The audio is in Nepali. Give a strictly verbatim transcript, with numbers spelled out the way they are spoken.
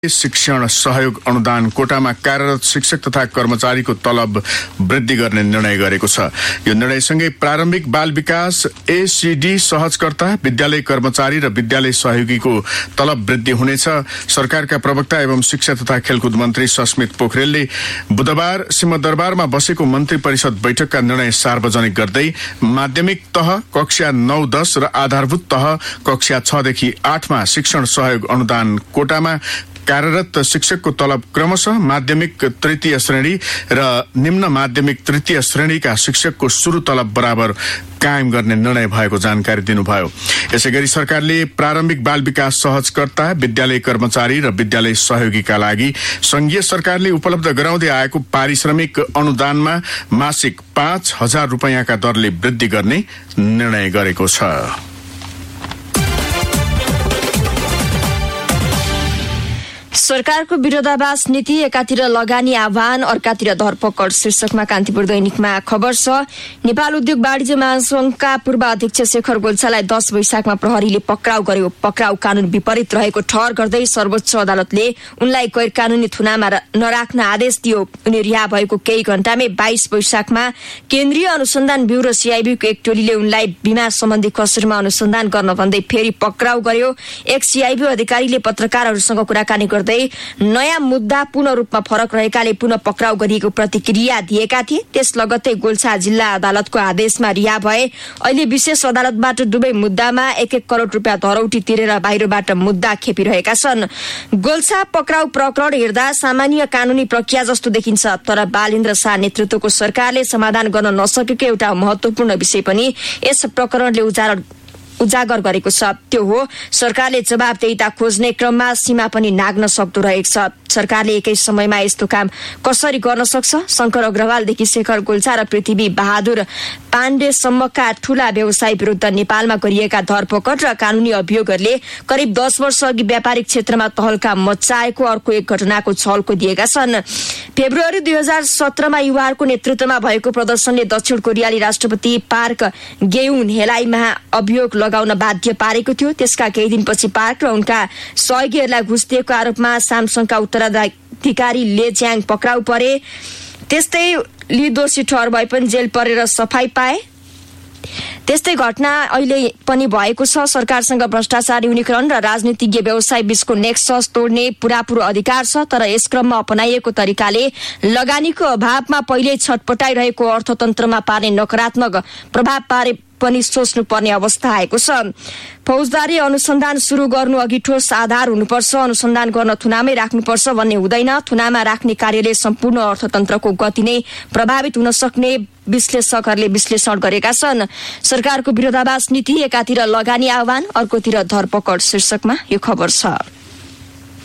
शिक्षण सहयोग अनुदान कोटामा कार्यरत शिक्षक तथा कर्मचारीको तलब वृद्धि गर्ने निर्णय गरेको छ। यो निर्णयसँगै प्रारम्भिक बाल विकास एसीडी सहजकर्ता, विद्यालय कर्मचारी र विद्यालय सहयोगीको तलब वृद्धि हुनेछ। सरकारका प्रवक्ता एवं शिक्षा तथा खेलकुद मन्त्री सस्मित पोखरेलले बुधबार सिंहदरबारमा बसेको मन्त्री परिषद बैठकका निर्णय सार्वजनिक गर्दै माध्यमिक तह कक्षा नौ दस र आधारभूत तह कक्षा छ देखि आठमा शिक्षण सहयोग अनुदान कोटामा कार्यरत शिक्षकको तलब क्रमशः माध्यमिक तृतीय श्रेणी र निम्न माध्यमिक तृतीय श्रेणीका शिक्षकको सुरु तलब बराबर कायम गर्ने निर्णय भएको जानकारी दिनुभयो। यसैगरी सरकारले प्रारम्भिक बाल विकास सहजकर्ता, विद्यालय कर्मचारी र विद्यालय सहयोगीका लागि संघीय सरकारले उपलब्ध गराउँदै आएको पारिश्रमिक अनुदानमा मासिक पाँच हजार रुपियाँका दरले वृद्धि गर्ने निर्णय गरेको छ। सरकारको विरोधाभास नीति, एकातिर लगानी आह्वान, अर्कातिर धरपकड शीर्षकमा कान्तिपुर दैनिकमा खबर छ। नेपाल उद्योग वाणिज्य महासंघका पूर्व अध्यक्ष शेखर गोल्छालाई दस वैशाखमा प्रहरीले पक्राउ गर्यो। पक्राउ कानून विपरीत रहेको ठहर गर्दै सर्वोच्च अदालतले उनलाई गैर कानूनी थुनामा नराख्न आदेश दियो। उनी रिहा भएको केही घण्टामै बाइस वैशाखमा केन्द्रीय अनुसन्धान ब्यूरो सीआईबीको एक टोलीले उनलाई बीमा सम्बन्धी कसुरमा अनुसन्धान गर्न भन्दै फेरि पक्राउ गर्यो। एक सीआईबी अधिकारीले पत्रकारहरूसँग कुराकानी गर्दै नयाँ मुद्दा पूर्ण रूपमा फरक रहेकाले पुनः पक्राउ गरिएको प्रतिक्रिया दिएका थिए। त्यस लगत्तै गोल्छा जिल्ला अदालतको आदेशमा रिहा भए। अहिले विशेष अदालतबाट दुवै मुद्दामा एक एक करोड़ रुपियाँ धरौटी तिरेर बाहिरबाट मुद्दा खेपिरहेका छन्। गोल्छा पक्राउ प्रकरण हेर्दा सामान्य कानूनी प्रक्रिया जस्तो देखिन्छ, तर बालेन्द्र शाह नेतृत्वको सरकारले समाधान गर्न नसकेको एउटा महत्वपूर्ण विषय पनि यस प्रकरणले उजागर उजागर गरेको छ। त्यो हो सरकारले जवाबदेहिता खोज्ने क्रममा सीमा पनि नाग्न सक्दो रहेको छ। सरकारले एकै समयमा यस्तो काम कसरी गर्न सक्छ? शंकर अग्रवालदेखि शेखर गोल्छा र पृथ्वी बहादुर पाण्डेसम्मका ठूला व्यवसायी विरुद्ध नेपालमा गरिएका धरपकड र कानूनी अभियोगहरूले करिब दस वर्ष अघि व्यापारिक क्षेत्रमा तहल्का मचाएको अर्को एक घटनाको छलको दिएका छन्। फेब्रुअरी दुई हजार सत्रमा युवाहरूको नेतृत्वमा भएको प्रदर्शनले दक्षिण कोरियाली राष्ट्रपति पार्क गेउन हेलाईमा अभियोग लगाउन बाध्य पारेको थियो। त्यसका केही दिनपछि पार्क र उनका सहयोगीहरूलाई घुस दिएको आरोपमा सामसङका उत्तराधिकारी ले ज्याङ पक्राउ परे। त्यस्तै ली दोषी ठहर भए पनि जेल परेर सफाई पाए। त्यस्तै घटना अहिले पनि भएको छ। सरकारसँग भ्रष्टाचार, न्यूनीकरण र राजनीतिज्ञ व्यवसाय बीचको नेक्सस तोड्ने पुरापुरो अधिकार छ, तर यस क्रममा अपनाइएको तरिकाले लगानीको अभावमा पहिल्यै छटपटाइरहेको अर्थतन्त्रमा पार्ने नकारात्मक प्रभाव पारे पनि सोच्नु पर्ने अवस्था आएको छ। फौजदारी अनुसन्धान शुरू गर्नु अघि ठोस आधार हुनुपर्छ। अनुसन्धान गर्न थुनामै राख्नुपर्छ भन्ने हुँदैन। थुनामा राख्ने कार्यले सम्पूर्ण अर्थतन्त्रको गति नै प्रभावित हुन सक्ने विश्लेषकहरूले विश्लेषण गरेका छन्। सरकारको विरोधाभास नीति, एकातिर लगानी आह्वान, अर्कोतिर धरपकड शीर्षकमा यो खबर छ।